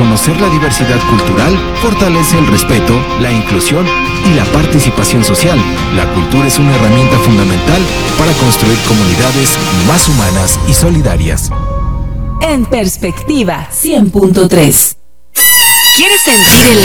reconocer la diversidad cultural fortalece el respeto, la inclusión y la participación social. La cultura es una herramienta fundamental para construir comunidades más humanas y solidarias. En Perspectiva 100.3. ¿Quieres sentir el